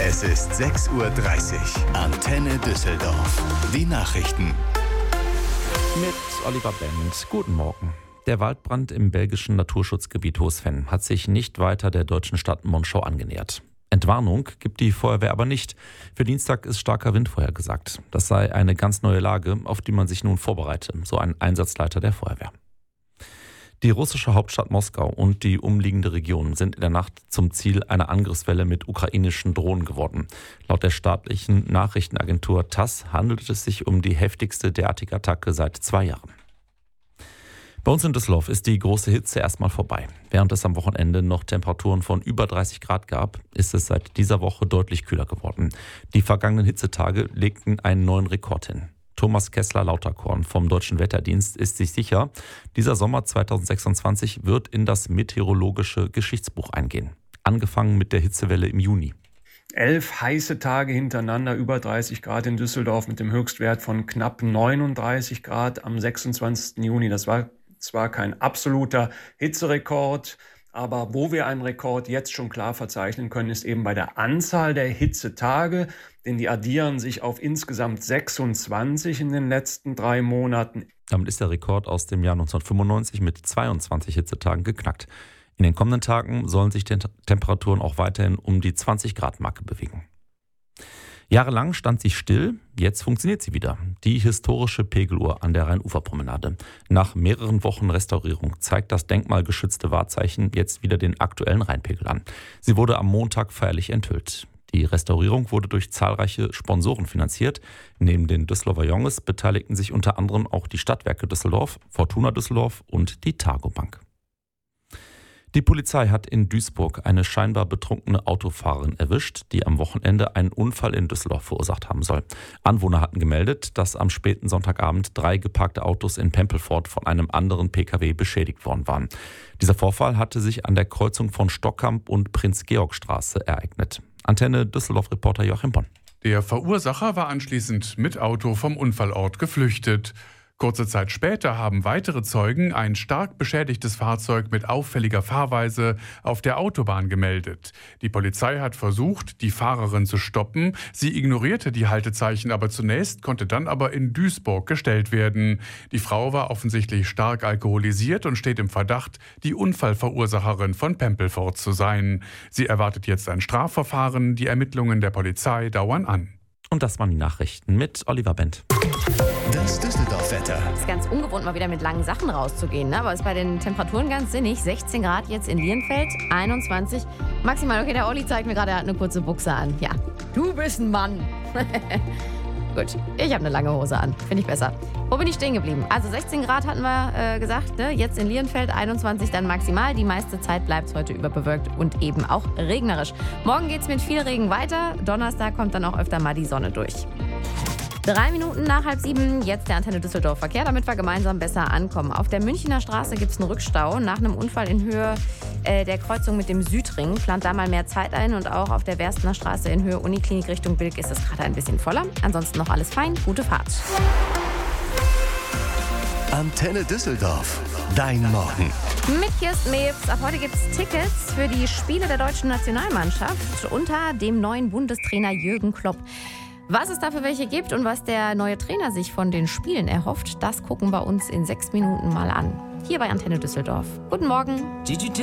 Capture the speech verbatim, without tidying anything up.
Es ist sechs Uhr dreißig. Antenne Düsseldorf. Die Nachrichten. Mit Oliver Bent. Guten Morgen. Der Waldbrand im belgischen Naturschutzgebiet Hoosven hat sich nicht weiter der deutschen Stadt Monschau angenähert. Entwarnung gibt die Feuerwehr aber nicht. Für Dienstag ist starker Wind vorhergesagt. Das sei eine ganz neue Lage, auf die man sich nun vorbereite, so ein Einsatzleiter der Feuerwehr. Die russische Hauptstadt Moskau und die umliegende Region sind in der Nacht zum Ziel einer Angriffswelle mit ukrainischen Drohnen geworden. Laut der staatlichen Nachrichtenagentur TASS handelt es sich um die heftigste derartige Attacke seit zwei Jahren. Bei uns in Düsseldorf ist die große Hitze erstmal vorbei. Während es am Wochenende noch Temperaturen von über dreißig Grad gab, ist es seit dieser Woche deutlich kühler geworden. Die vergangenen Hitzetage legten einen neuen Rekord hin. Thomas Kessler-Lauterkorn vom Deutschen Wetterdienst ist sich sicher, dieser Sommer zweitausendsechsundzwanzig wird in das meteorologische Geschichtsbuch eingehen. Angefangen mit der Hitzewelle im Juni. Elf heiße Tage hintereinander, über dreißig Grad in Düsseldorf mit dem Höchstwert von knapp neununddreißig Grad am sechsundzwanzigsten Juni. Das war zwar kein absoluter Hitzerekord, aber wo wir einen Rekord jetzt schon klar verzeichnen können, ist eben bei der Anzahl der Hitzetage, denn die addieren sich auf insgesamt sechsundzwanzig in den letzten drei Monaten. Damit ist der Rekord aus dem Jahr neunzehnhundertfünfundneunzig mit zweiundzwanzig Hitzetagen geknackt. In den kommenden Tagen sollen sich die Temperaturen auch weiterhin um die zwanzig Grad Marke bewegen. Jahrelang stand sie still, jetzt funktioniert sie wieder. Die historische Pegeluhr an der Rheinuferpromenade. Nach mehreren Wochen Restaurierung zeigt das denkmalgeschützte Wahrzeichen jetzt wieder den aktuellen Rheinpegel an. Sie wurde am Montag feierlich enthüllt. Die Restaurierung wurde durch zahlreiche Sponsoren finanziert. Neben den Düsseldorfer Jonges beteiligten sich unter anderem auch die Stadtwerke Düsseldorf, Fortuna Düsseldorf und die Targo Bank. Die Polizei hat in Duisburg eine scheinbar betrunkene Autofahrerin erwischt, die am Wochenende einen Unfall in Düsseldorf verursacht haben soll. Anwohner hatten gemeldet, dass am späten Sonntagabend drei geparkte Autos in Pempelfort von einem anderen Pkw beschädigt worden waren. Dieser Vorfall hatte sich an der Kreuzung von Stockkamp und Prinz-Georg-Straße ereignet. Antenne Düsseldorf-Reporter Joachim Bonn. Der Verursacher war anschließend mit Auto vom Unfallort geflüchtet. Kurze Zeit später haben weitere Zeugen ein stark beschädigtes Fahrzeug mit auffälliger Fahrweise auf der Autobahn gemeldet. Die Polizei hat versucht, die Fahrerin zu stoppen. Sie ignorierte die Haltezeichen aber zunächst, konnte dann aber in Duisburg gestellt werden. Die Frau war offensichtlich stark alkoholisiert und steht im Verdacht, die Unfallverursacherin von Pempelfort zu sein. Sie erwartet jetzt ein Strafverfahren. Die Ermittlungen der Polizei dauern an. Und das waren die Nachrichten mit Oliver Bent. Das Düsseldorf-Wetter. Es ist ganz ungewohnt, mal wieder mit langen Sachen rauszugehen, ne? Aber ist bei den Temperaturen ganz sinnig. sechzehn Grad jetzt in Lienfeld, einundzwanzig. Maximal, okay, der Olli zeigt mir gerade, er hat eine kurze Buchse an. Ja, du bist ein Mann. Gut, ich habe eine lange Hose an. Finde ich besser. Wo bin ich stehen geblieben? Also sechzehn Grad hatten wir äh, gesagt, ne? Jetzt in Lienfeld, einundzwanzig dann maximal. Die meiste Zeit bleibt es heute überbewölkt und eben auch regnerisch. Morgen geht es mit viel Regen weiter. Donnerstag kommt dann auch öfter mal die Sonne durch. Drei Minuten nach halb sieben, jetzt der Antenne Düsseldorf Verkehr, damit wir gemeinsam besser ankommen. Auf der Münchner Straße gibt es einen Rückstau nach einem Unfall in Höhe äh, der Kreuzung mit dem Südring. Plant da mal mehr Zeit ein und auch auf der Werstener Straße in Höhe Uniklinik Richtung Bilk ist es gerade ein bisschen voller. Ansonsten noch alles fein, gute Fahrt. Antenne Düsseldorf. Dein Morgen. Mit Kirsten Mewes. Ab heute gibt es Tickets für die Spiele der deutschen Nationalmannschaft unter dem neuen Bundestrainer Jürgen Klopp. Was es da für welche gibt und was der neue Trainer sich von den Spielen erhofft, das gucken wir uns in sechs Minuten mal an. Hier bei Antenne Düsseldorf. Guten Morgen.